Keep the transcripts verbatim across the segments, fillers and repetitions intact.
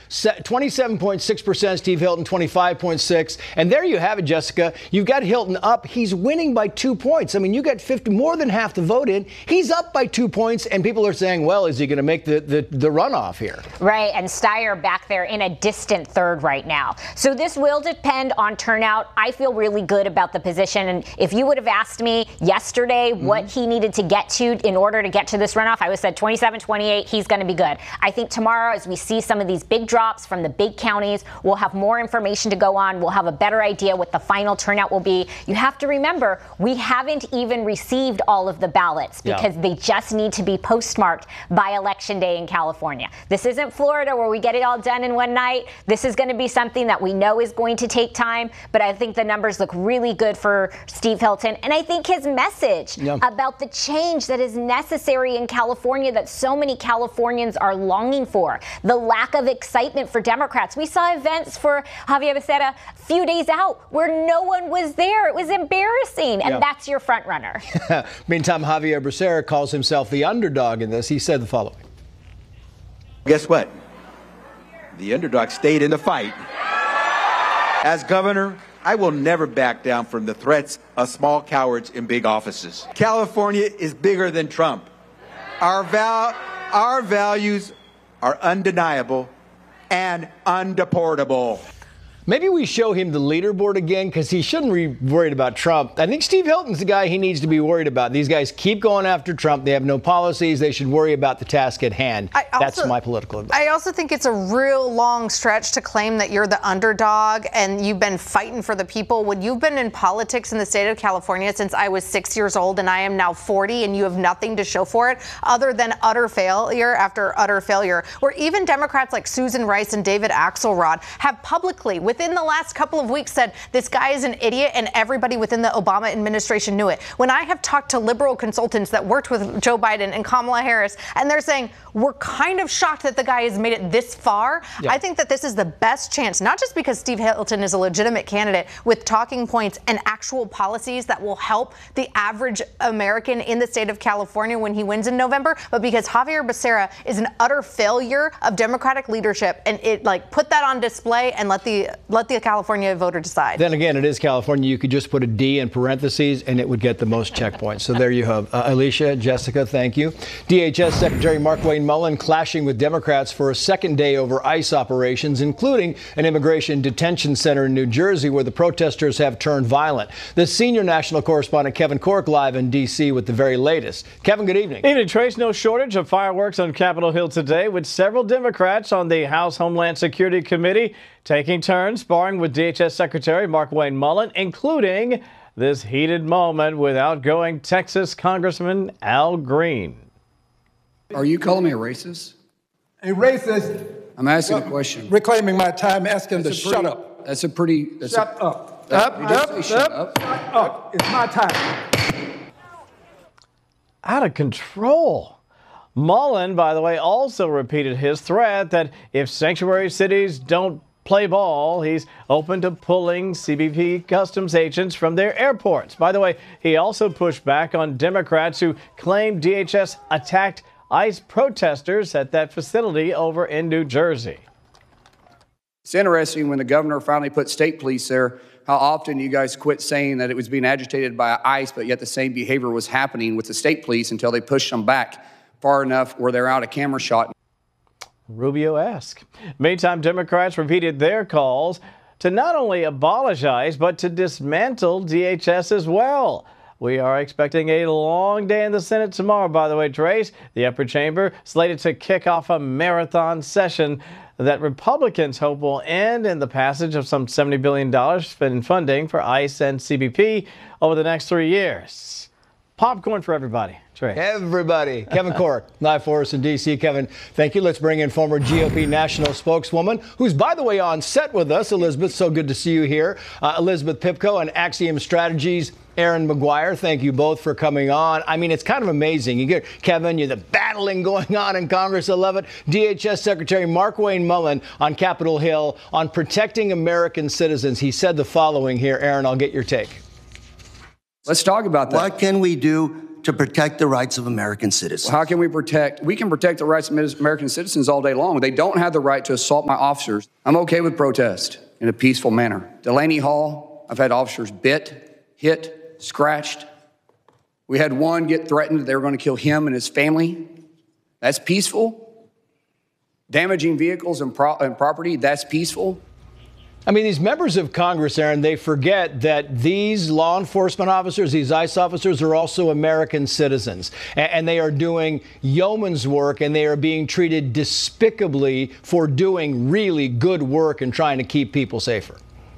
twenty-seven point six percent, Steve Hilton, twenty-five point six. And there you have it, Jessica. You've got Hilton up. He's winning by two points. I mean, you got fifty, more than half the vote in. He's up by two points, and people are saying, well, is he going to make the, the, the runoff here? Right, and Steyer back there in a distant third right now. So this will depend on turnout. I feel really good about the position, and if you would have asked me yesterday mm-hmm. what he needed to get to in order to get to this runoff, I would have said twenty-seven, twenty-eight, he's going to be good. I think tomorrow, as we see some of these big drops from the big counties, we'll have more information to go on. We'll have a better idea what the final turnout will be. You have to remember, we haven't even received all of the ballots because yeah. they just need to be postmarked by Election Day in California. This isn't Florida where we get it all done in one night. This is going to be something that we know is going to take time, but I think the numbers look really good for Steve Hilton. And I think his message yeah. about the change that is necessary in California that so many Californians are longing for, the lack of excitement for Democrats. We saw events for Xavier Becerra a few days out where no one was there. It was embarrassing, and yeah. that's your front runner. Meantime, Xavier Becerra calls himself the underdog in this. He said the following. Guess what? The underdog stayed in the fight. As governor, I will never back down from the threats of small cowards in big offices. California is bigger than Trump. Our, val our values are undeniable and undeportable. Maybe we show him the leaderboard again, because he shouldn't be worried about Trump. I think Steve Hilton's the guy he needs to be worried about. These guys keep going after Trump. They have no policies. They should worry about the task at hand. Also, That's my political advice. I also think it's a real long stretch to claim that you're the underdog and you've been fighting for the people. When you've been in politics in the state of California since I was six years old and I am now forty, and you have nothing to show for it other than utter failure after utter failure, where even Democrats like Susan Rice and David Axelrod have publicly, with within the last couple of weeks, said this guy is an idiot, and everybody within the Obama administration knew it. When I have talked to liberal consultants that worked with Joe Biden and Kamala Harris, and they're saying, we're kind of shocked that the guy has made it this far. Yeah. I think that this is the best chance, not just because Steve Hilton is a legitimate candidate with talking points and actual policies that will help the average American in the state of California when he wins in November, but because Xavier Becerra is an utter failure of Democratic leadership, and it like put that on display and let the let the California voter decide. Then again, it is California. You could just put a D in parentheses and it would get the most checkpoints. So there you have. Uh, Alicia, Jessica, thank you. D H S Secretary Mark Wayne Mullen clashing with Democrats for a second day over ICE operations, including an immigration detention center in New Jersey where the protesters have turned violent. The senior national correspondent Kevin Cork live in D C with the very latest. Kevin, good evening. Evening, Trace. No shortage of fireworks on Capitol Hill today, with several Democrats on the House Homeland Security Committee taking turns sparring with D H S Secretary Mark Wayne Mullen, including this heated moment with outgoing Texas Congressman Al Green. Are you calling me a racist? A racist? I'm asking well, a question. Reclaiming my time, ask him to pretty, shut up. That's a pretty... That's shut a, up. That, up, up, up, shut up, up. Shut up. It's my time. Out of control. Mullen, by the way, also repeated his threat that if sanctuary cities don't play ball, he's open to pulling C B P customs agents from their airports. By the way, he also pushed back on Democrats who claim D H S attacked ICE protesters at that facility over in New Jersey. It's interesting when the governor finally put state police there, how often you guys quit saying that it was being agitated by ICE, but yet the same behavior was happening with the state police until they pushed them back far enough where they're out of camera shot. Rubio-esque. Meantime, Democrats repeated their calls to not only abolish ICE, but to dismantle D H S as well. We are expecting a long day in the Senate tomorrow, by the way, Trace. The upper chamber slated to kick off a marathon session that Republicans hope will end in the passage of some seventy billion dollars in funding for ICE and C B P over the next three years. Popcorn for everybody. Trace. Everybody. Kevin Cork, live for us in D C. Kevin, thank you. Let's bring in former G O P national spokeswoman, who's, by the way, on set with us. Elizabeth, so good to see you here. Uh, Elizabeth Pipko and Axiom Strategies. Aaron McGuire, thank you both for coming on. I mean, it's kind of amazing. You get, Kevin, you're the battling going on in Congress. I love it. D H S Secretary Mark Wayne Mullen on Capitol Hill on protecting American citizens. He said the following here. Aaron, I'll get your take. Let's talk about that. What can we do to protect the rights of American citizens? How can we protect? We can protect the rights of American citizens all day long. They don't have the right to assault my officers. I'm okay with protest in a peaceful manner. Delaney Hall, I've had officers bit, hit, scratched. We had one get threatened that they were going to kill him and his family. That's peaceful. Damaging vehicles and, pro- and property, that's peaceful. I mean, these members of Congress, Aaron, they forget that these law enforcement officers, these ICE officers, are also American citizens. And they are doing yeoman's work, and they are being treated despicably for doing really good work and trying to keep people safer.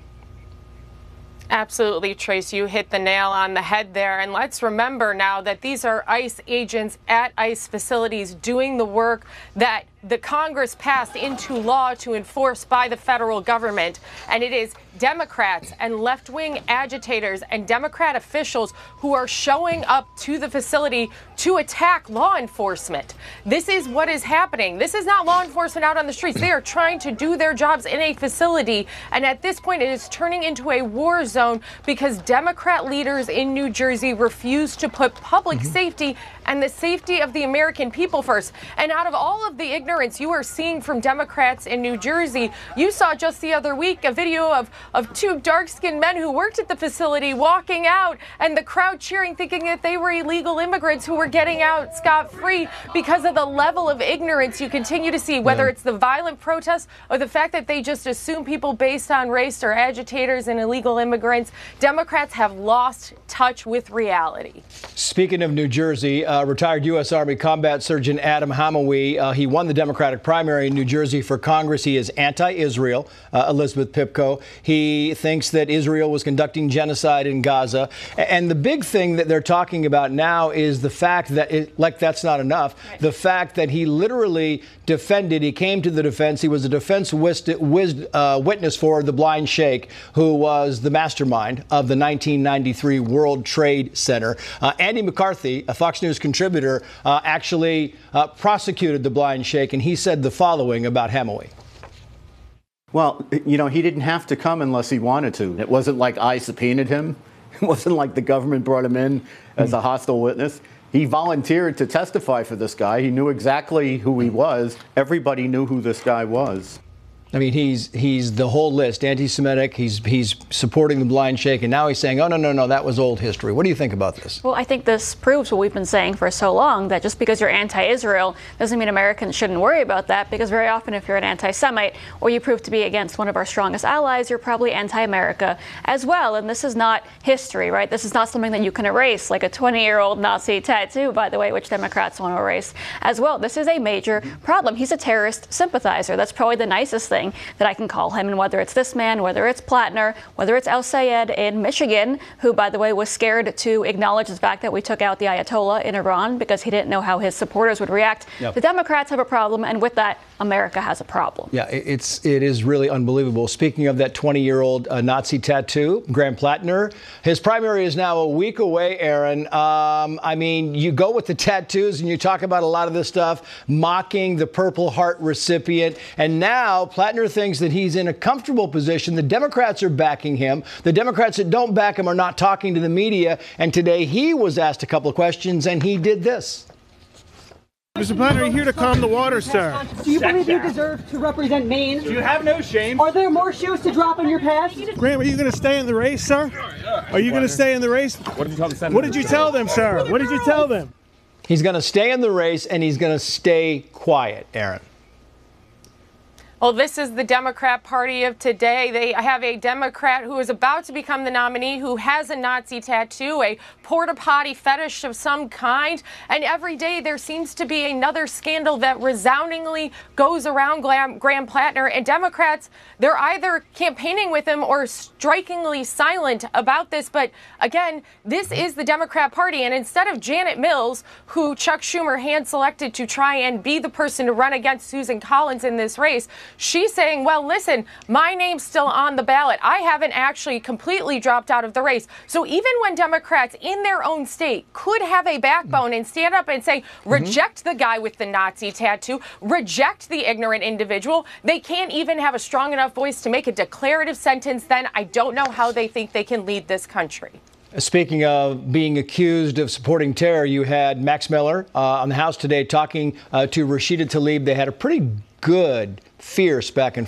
Absolutely, Trace, you hit the nail on the head there. And let's remember now that these are ICE agents at ICE facilities doing the work that the Congress passed into law to enforce by the federal government. And it is Democrats and left-wing agitators and Democrat officials who are showing up to the facility to attack law enforcement. This is what is happening. This is not law enforcement out on the streets. They are trying to do their jobs in a facility. And at this point, it is turning into a war zone because Democrat leaders in New Jersey refuse to put public mm-hmm. safety and the safety of the American people first. And out of all of the ignorance you are seeing from Democrats in New Jersey, you saw just the other week a video of, of two dark-skinned men who worked at the facility walking out and the crowd cheering, thinking that they were illegal immigrants who were getting out scot-free because of the level of ignorance you continue to see, whether yeah. it's the violent protests or the fact that they just assume people based on race are agitators and illegal immigrants. Democrats have lost touch with reality. Speaking of New Jersey, uh, retired U S Army Combat Surgeon Adam Hamawee, uh, he won the Democratic primary in New Jersey for Congress. He is anti-Israel, uh, Elizabeth Pipko. He thinks that Israel was conducting genocide in Gaza. And the big thing that they're talking about now is the fact that, it, like that's not enough, the fact that he literally defended, he came to the defense, he was a defense wis- wis- uh, witness for the blind sheikh, who was the mastermind of the nineteen ninety-three World Trade Center. Uh, Andy McCarthy, a Fox News contributor, uh, actually uh, prosecuted the blind sheikh, and he said the following about Hamawee. Well, you know, he didn't have to come unless he wanted to. It wasn't like I subpoenaed him. It wasn't like the government brought him in as a hostile witness. He volunteered to testify for this guy. He knew exactly who he was. Everybody knew who this guy was. I mean, he's he's the whole list, anti-Semitic. He's he's supporting the blind sheikh, and now he's saying, oh, no, no, no, that was old history. What do you think about this? Well, I think this proves what we've been saying for so long, that just because you're anti-Israel doesn't mean Americans shouldn't worry about that, because very often if you're an anti-Semite or you prove to be against one of our strongest allies, you're probably anti-America as well. And this is not history, right? This is not something that you can erase, like a twenty-year-old Nazi tattoo, by the way, which Democrats want to erase as well. This is a major problem. He's a terrorist sympathizer. That's probably the nicest thing that I can call him. And whether it's this man, whether it's Plattner, whether it's El Sayed in Michigan, who, by the way, was scared to acknowledge the fact that we took out the Ayatollah in Iran because he didn't know how his supporters would react. Yep. The Democrats have a problem, and with that, America has a problem. Yeah, it's it is really unbelievable. Speaking of that twenty-year-old uh, Nazi tattoo, Graham Plattner, his primary is now a week away, Aaron. Um, I mean, you go with the tattoos and you talk about a lot of this stuff, mocking the Purple Heart recipient, and now Plattner thinks that he's in a comfortable position. The Democrats are backing him. The Democrats that don't back him are not talking to the media, and today he was asked a couple of questions, and he did this. Mister Plattner, are you here to calm the water, sir? Do you believe you deserve to represent Maine? You have no shame. Are there more shoes to drop in your past? Graham, are you going to stay in the race, sir? Are you going to stay in the race? What did you tell them? What did you tell them, sir? What did you tell them? He's going to stay in the race, and he's going to stay quiet, Aaron. Well, this is the Democrat Party of today. They have a Democrat who is about to become the nominee who has a Nazi tattoo, a porta potty fetish of some kind. And every day there seems to be another scandal that resoundingly goes around Graham, Graham Plattner. And Democrats, they're either campaigning with him or strikingly silent about this. But again, this is the Democrat Party. And instead of Janet Mills, who Chuck Schumer hand selected to try and be the person to run against Susan Collins in this race, she's saying, well, listen, my name's still on the ballot. I haven't actually completely dropped out of the race. So even when Democrats in their own state could have a backbone and stand up and say, reject mm-hmm. the guy with the Nazi tattoo, reject the ignorant individual, they can't even have a strong enough voice to make a declarative sentence, then I don't know how they think they can lead this country. Speaking of being accused of supporting terror, you had Max Miller uh, on the House today talking uh, to Rashida Tlaib. They had a pretty good, fierce back and